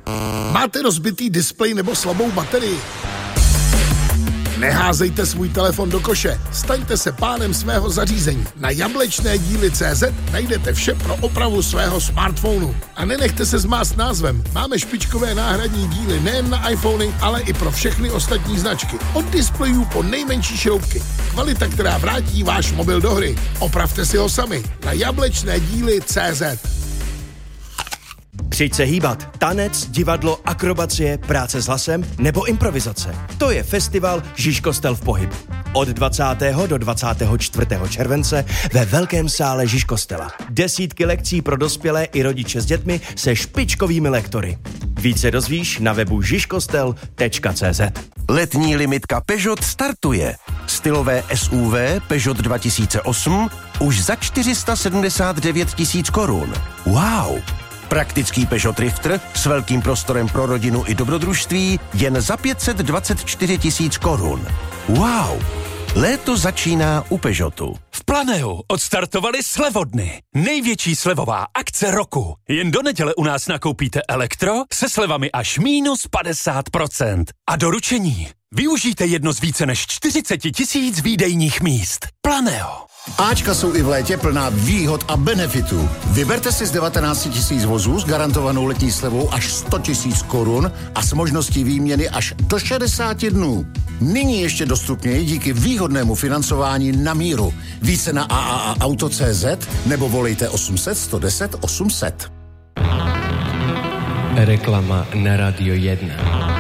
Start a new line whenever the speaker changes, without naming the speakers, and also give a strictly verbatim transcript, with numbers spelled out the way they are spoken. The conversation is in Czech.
Máte rozbitý displej nebo slabou baterii? Neházejte svůj telefon do koše, staňte se pánem svého zařízení. Na jablečné díly tečka cé zet najdete vše pro opravu svého smartphonu. A nenechte se zmást názvem, máme špičkové náhradní díly nejen na iPhony, ale i pro všechny ostatní značky. Od displejů po nejmenší šroubky. Kvalita, která vrátí váš mobil do hry. Opravte si ho sami na jablečné díly tečka cé zet.
Přijď se hýbat. Tanec, divadlo, akrobacie, práce s hlasem nebo improvizace. To je festival Žižkostel v pohybu. Od dvacátého do dvacátého čtvrtého července ve Velkém sále Žižkostela. Desítky lekcí pro dospělé i rodiče s dětmi se špičkovými lektory. Více dozvíš na webu žižkostel tečka cé zet.
Letní limitka Peugeot startuje. Stylové S U V Peugeot dva tisíce osm už za čtyři sta sedmdesát devět tisíc korun. Wow! Praktický Peugeot Drifter s velkým prostorem pro rodinu i dobrodružství jen za pět set dvacet čtyři tisíc korun. Wow! Léto začíná u Peugeotu.
V Planeu odstartovali slevodny. Největší slevová akce roku. Jen do neděle u nás nakoupíte elektro se slevami až mínus padesát procent. A doručení. Využijte jedno z více než čtyřicet tisíc výdejních míst. Planeo.
Ačka jsou i v létě plná výhod a benefitů. Vyberte si z devatenáct tisíc vozů s garantovanou letní slevou až sto tisíc korun a s možností výměny až do šedesáti dnů. Nyní ještě dostupněji díky výhodnému financování na míru. Více na a a a auto tečka cé zet nebo volejte osm set, sto deset, osm set.
Reklama na Radio jedna.